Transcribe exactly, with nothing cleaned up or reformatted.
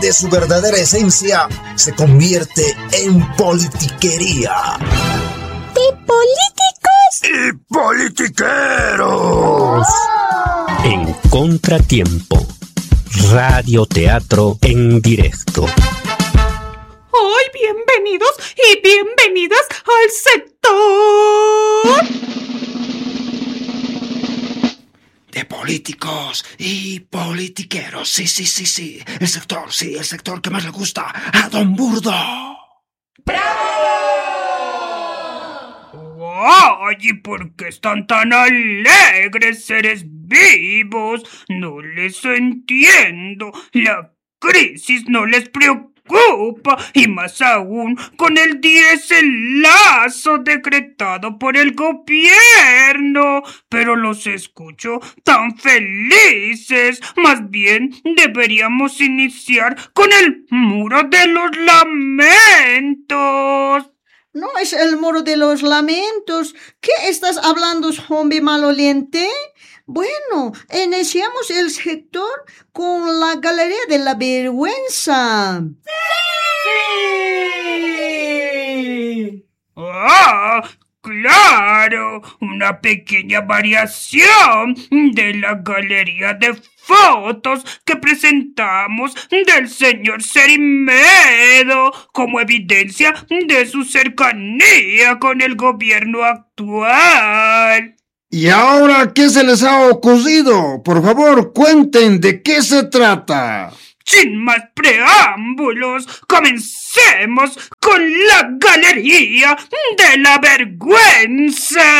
de su verdadera esencia se convierte en politiquería. ¿De políticos? ¡Y politiqueros! En Contratiempo, radioteatro en directo. ¡Ay, bienvenidos y bienvenidas al sector! De políticos y politiqueros, sí, sí, sí, sí. El sector, sí, el sector que más le gusta a Don Burdo. ¡Bravo! ¡Ay! ¿Y por qué están tan alegres, seres vivos? No les entiendo. La crisis no les preocupa. Y más aún con el diéselazo decretado por el gobierno. Pero los escucho tan felices. Más bien deberíamos iniciar con el muro de los lamentos. No es el muro de los lamentos. ¿Qué estás hablando, zombie maloliente? Bueno, iniciamos el sector con la Galería de la Vergüenza. ¡Sí! ¡Ah! ¡Claro! Una pequeña variación de la galería de fotos que presentamos del señor Cerimedo como evidencia de su cercanía con el gobierno actual. ¿Y ahora qué se les ha ocurrido? Por favor, cuenten de qué se trata. Sin más preámbulos, comencemos con la Galería de la Vergüenza.